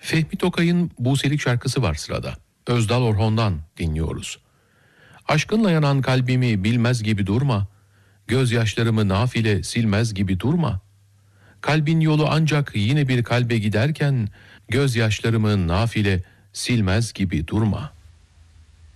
Fehmi Tokay'ın Buselik şarkısı var sırada. Özdal Orhon'dan dinliyoruz. Aşkınla yanan kalbimi bilmez gibi durma, gözyaşlarımı nafile silmez gibi durma. Kalbin yolu ancak yine bir kalbe giderken, gözyaşlarımı nafile silmez gibi durma.